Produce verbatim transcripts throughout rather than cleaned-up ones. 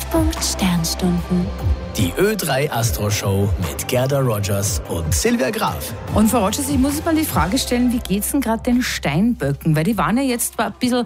Treffpunkt Sternstunden. Die Ö drei Astro Show mit Gerda Rogers und Silvia Graf. Und Frau Rogers, ich muss jetzt mal die Frage stellen, wie geht's denn gerade den Steinböcken? Weil die waren ja jetzt ein bisschen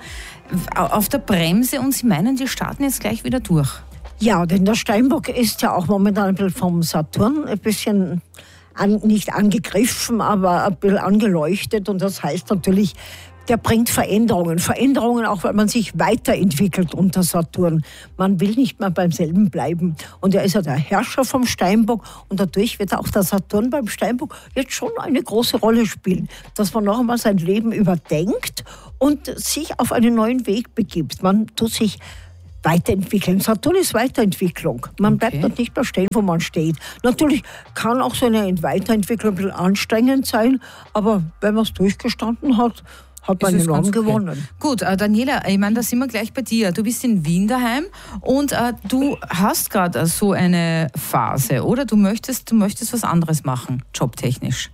auf der Bremse und Sie meinen, die starten jetzt gleich wieder durch. Ja, denn der Steinbock ist ja auch momentan ein bisschen vom Saturn ein bisschen an, nicht angegriffen, aber ein bisschen angeleuchtet. Und das heißt natürlich, der bringt Veränderungen. Veränderungen auch, weil man sich weiterentwickelt unter Saturn. Man will nicht mehr beim selben bleiben. Und er ist ja der Herrscher vom Steinbock. Und dadurch wird auch der Saturn beim Steinbock jetzt schon eine große Rolle spielen. Dass man noch einmal sein Leben überdenkt und sich auf einen neuen Weg begibt. Man tut sich weiterentwickeln. Saturn ist Weiterentwicklung. Man bleibt dort nicht mehr stehen, wo man steht. Natürlich kann auch so eine Weiterentwicklung ein bisschen anstrengend sein, aber wenn man es durchgestanden hat, hat man enorm gewonnen. Okay. Gut, äh, Daniela, ich meine, da sind wir gleich bei dir. Du bist in Wien daheim und äh, du hast gerade äh, so eine Phase, oder? Du möchtest, du möchtest was anderes machen, jobtechnisch.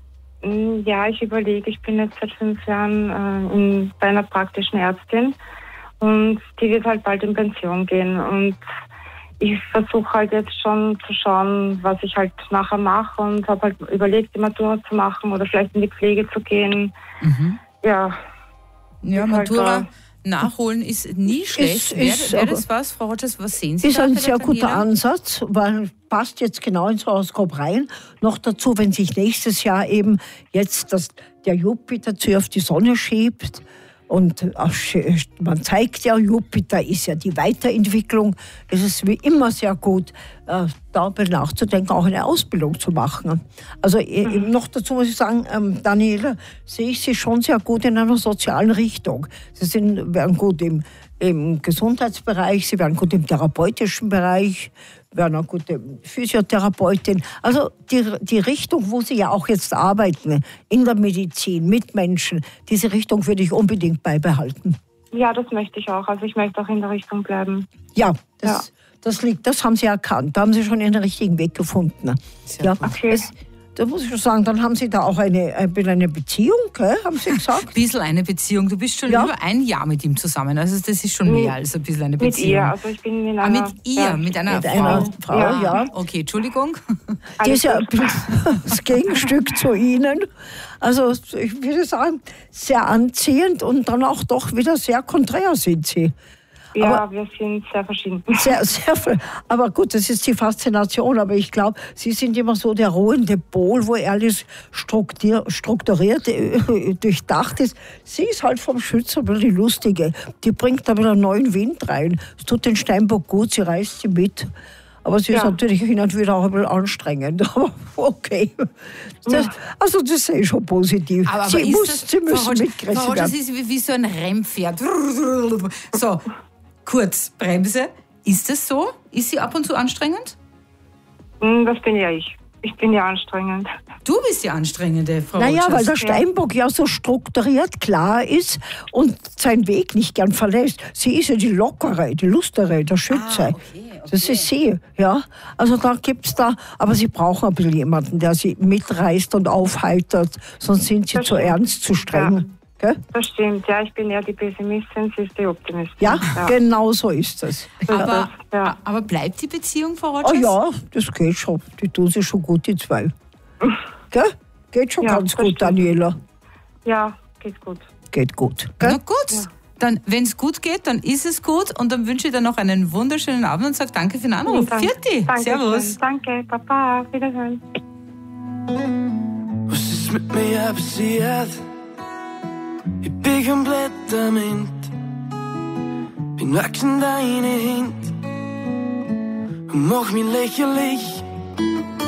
Ja, ich überlege. Ich bin jetzt seit fünf Jahren äh, in, bei einer praktischen Ärztin und die wird halt bald in Pension gehen. Und ich versuche halt jetzt schon zu schauen, was ich halt nachher mache und habe halt überlegt, die Matura zu machen oder vielleicht in die Pflege zu gehen. Mhm. Ja. Ja, Matura nachholen ist nie schlecht. Wäre wär das was, Frau Rogers, was sehen Sie ist da? Ist ein bei sehr der guter Daniela? Ansatz, weil passt jetzt genau ins Horoskop rein. Noch dazu, wenn sich nächstes Jahr eben jetzt das, der Jupiter zu ihr auf die Sonne schiebt. Und man zeigt ja, Jupiter ist ja die Weiterentwicklung. Es ist wie immer sehr gut, äh, darüber nachzudenken, auch eine Ausbildung zu machen. Also mhm. noch dazu muss ich sagen, ähm, Daniela, sehe ich Sie schon sehr gut in einer sozialen Richtung. Sie sind, werden gut im, im Gesundheitsbereich, Sie werden gut im therapeutischen Bereich, werden eine gute Physiotherapeutin. Also die, die Richtung, wo Sie ja auch jetzt arbeiten, in der Medizin, mit Menschen, diese Richtung würde ich unbedingt beibehalten. Ja, das möchte ich auch. Also ich möchte auch in der Richtung bleiben. Ja, das, ja. das, liegt, das haben Sie erkannt. Da haben Sie schon den richtigen Weg gefunden. Ja, okay. Es, da muss ich schon sagen, dann haben Sie da auch eine, eine Beziehung, gell? Haben Sie gesagt? Ein bisschen eine Beziehung. Du bist schon ja. über ein Jahr mit ihm zusammen. Also das ist schon mehr als ein bisschen eine Beziehung. Mit ihr, also ich bin in einer... Ah, mit ihr, ja. mit einer mit Frau. Einer Frau ja. ja. Okay, Entschuldigung. Die ist ja das Gegenstück zu Ihnen. Also ich würde sagen, sehr anziehend und dann auch doch wieder sehr konträr sind Sie. Ja, aber wir sind sehr verschieden. Sehr, sehr, aber gut, das ist die Faszination. Aber ich glaube, Sie sind immer so der ruhende Pol, wo alles strukturiert, durchdacht ist. Sie ist halt vom Schützer die Lustige. Die bringt da wieder einen neuen Wind rein. Es tut den Steinbock gut, sie reißt sie mit. Aber sie ja. ist natürlich hin und wieder auch ein bisschen anstrengend. Aber okay. Das, also das sehe ich schon positiv. Aber, aber sie, muss, das, sie müssen mitgerissen werden. Das ist wie, wie so ein Rennpferd. So, kurz, Bremse. Ist das so? Ist sie ab und zu anstrengend? Das bin ja ich. Ich bin ja anstrengend. Du bist die Anstrengende, Frau Naja, Rogers. weil der Steinbock ja so strukturiert klar ist und seinen Weg nicht gern verlässt. Sie ist ja die Lockere, die Lustere, der Schütze. Ah, okay, okay. Das ist sie, ja. Also da gibt's da, aber sie brauchen ein bisschen jemanden, der sie mitreißt und aufheitert, sonst sind sie das zu stimmt. ernst, zu streng. Ja. Gell? Das stimmt, ja, ich bin eher die Pessimistin, sie ist die Optimistin. Ja, ja. Genau so ist es. Aber, ja. aber bleibt die Beziehung, Frau Rogers? Oh ja, das geht schon. Die tun sich schon gut, die zwei. Gell? Geht schon ja, ganz gut, stimmt. Daniela. Ja, geht gut. Geht gut. Gell? Na gut, ja. Dann, wenn es gut geht, dann ist es gut. Und dann wünsche ich dir noch einen wunderschönen Abend und sage danke für den Anruf. Danke. Vierte. Danke Servus. Schön. Danke, Papa, auf Wiederhören. Was ist mit mir passiert? Ich bin komplett damit. Bin wachsen deine Hände und mach mich lächerlich.